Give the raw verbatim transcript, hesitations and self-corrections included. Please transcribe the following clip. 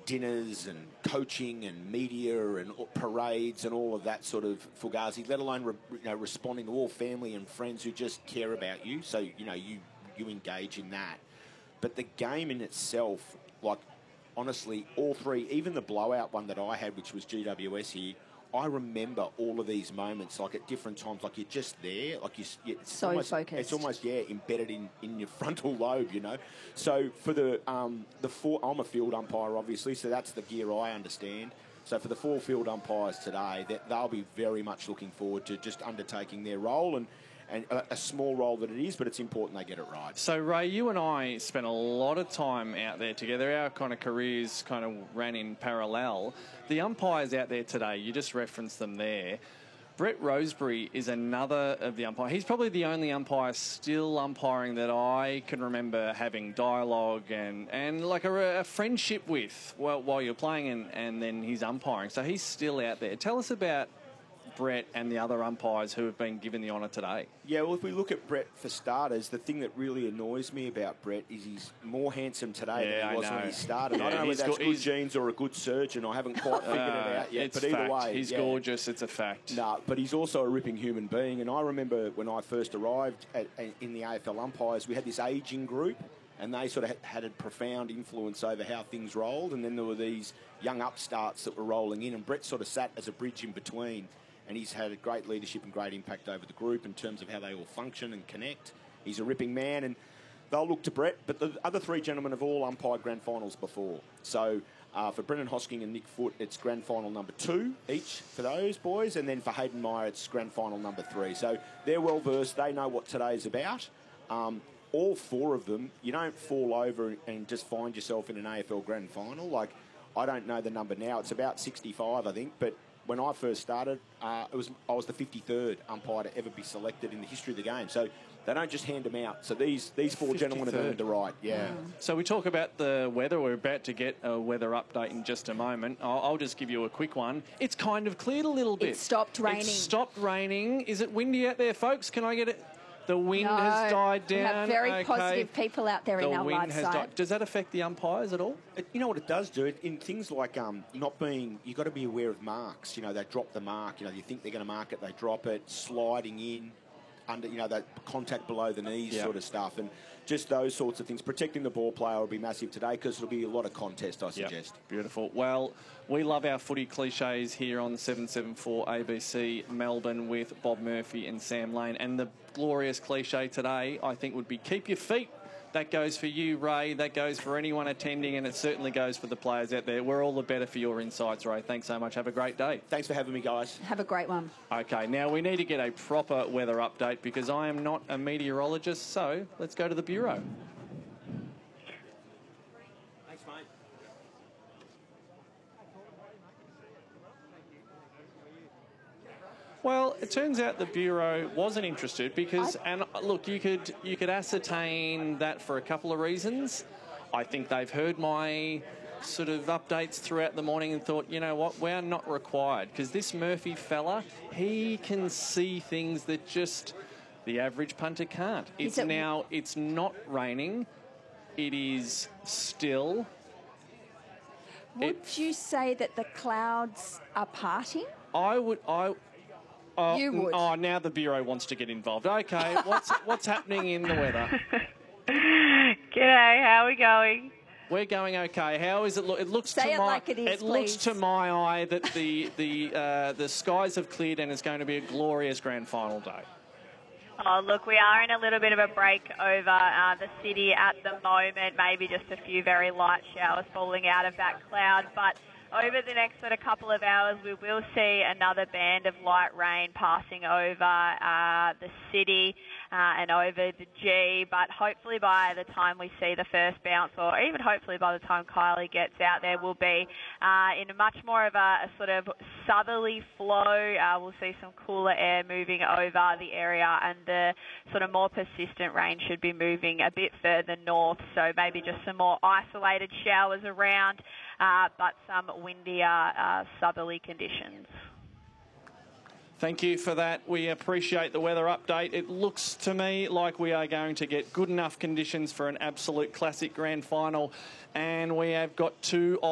dinners and coaching and media and parades and all of that sort of fugazi, let alone re, you know, responding to all family and friends who just care about you. So, you know, you, you engage in that. But the game in itself, like, honestly, all three, even the blowout one that I had, which was G W S here, I remember all of these moments, like at different times, like you're just there, like you, it's so almost, focused. It's almost yeah embedded in, in your frontal lobe, you know. So for the um, the four, I'm a field umpire, obviously, so that's the gear I understand. So for the four field umpires today, that they'll be very much looking forward to just undertaking their role and. And a small role that it is, but it's important they get it right. So, Ray, you and I spent a lot of time out there together. Our kind of careers kind of ran in parallel. The umpires out there today, you just referenced them there. Brett Roseberry is another of the umpires. He's probably the only umpire still umpiring that I can remember having dialogue and, and like a, a friendship with while, while you're playing and, and then he's umpiring. So he's still out there. Tell us about Brett and the other umpires who have been given the honour today. Yeah, well, if we look at Brett for starters, the thing that really annoys me about Brett is he's more handsome today yeah, than he was when he started. Yeah, I don't know whether that's got, good genes or a good surgeon. I haven't quite figured uh, it out yet. It's but either fact. way, he's yeah. gorgeous. It's a fact. No, nah, but he's also a ripping human being. And I remember when I first arrived at, in the A F L umpires, we had this ageing group. And they sort of had a profound influence over how things rolled. And then there were these young upstarts that were rolling in. And Brett sort of sat as a bridge in between. And he's had a great leadership and great impact over the group in terms of how they all function and connect. He's a ripping man, and they'll look to Brett. But the other three gentlemen have all umpired grand finals before. So uh, for Brendan Hosking and Nick Foote, it's grand final number two each for those boys. And then for Hayden Meyer, it's grand final number three. So they're well-versed. They know what today's about. Um, all four of them, you don't fall over and just find yourself in an A F L grand final. Like, I don't know the number now. It's about sixty-five, I think, but when I first started, uh, it was I was the fifty-third umpire to ever be selected in the history of the game. So they don't just hand them out. So these these four gentlemen have earned the right. Yeah. Mm. So we talk about the weather. We're about to get a weather update in just a moment. I'll, I'll just give you a quick one. It's kind of cleared a little bit. It stopped raining. It stopped raining. Is it windy out there, folks? Can I get it? The wind no, has died down. We have very okay. positive people out there the in our wind live has side. Died. Does that affect the umpires at all? It, you know what it does do? It, in things like um, not being, you've got to be aware of marks. You know, they drop the mark. You know, you think they're going to mark it, they drop it, sliding in, under, you know, that contact below the knees yep. sort of stuff. And just those sorts of things. Protecting the ball player will be massive today because it'll be a lot of contest, I suggest. Yep. Beautiful. Well, we love our footy cliches here on seven seven four A B C Melbourne with Bob Murphy and Sam Lane. And the glorious cliche today, I think, would be keep your feet. That goes for you, Ray. That goes for anyone attending, and it certainly goes for the players out there. We're all the better for your insights, Ray. Thanks so much. Have a great day. Thanks for having me, guys. Have a great one. Okay, now we need to get a proper weather update because I am not a meteorologist, so let's go to the Bureau. Thanks, mate. Well, it turns out the Bureau wasn't interested because, and look, you could you could ascertain that for a couple of reasons. I think they've heard my sort of updates throughout the morning and thought, you know what, we're not required because this Murphy fella, he can see things that just the average punter can't. It's it now, it's not raining. It is still. Would it, you say that the clouds are parting? I would, I... Oh, you would. Oh, now the Bureau wants to get involved. Okay, what's what's happening in the weather? G'day, how are we going? We're going okay. How is it look? It looks Say to it my like it is, it please. looks to my eye that the the uh, the skies have cleared and it's going to be a glorious grand final day. Oh, look, we are in a little bit of a break over uh, the city at the moment. Maybe just a few very light showers falling out of that cloud, but over the next sort of couple of hours, we will see another band of light rain passing over uh, the city uh, and over the G. But hopefully by the time we see the first bounce, or even hopefully by the time Kylie gets out there, we'll be uh, in a much more of a, a sort of southerly flow. Uh, we'll see some cooler air moving over the area, and the sort of more persistent rain should be moving a bit further north. So maybe just some more isolated showers around. Uh, but some windier uh, southerly conditions. Thank you for that. We appreciate the weather update. It looks to me like we are going to get good enough conditions for an absolute classic grand final. And we have got two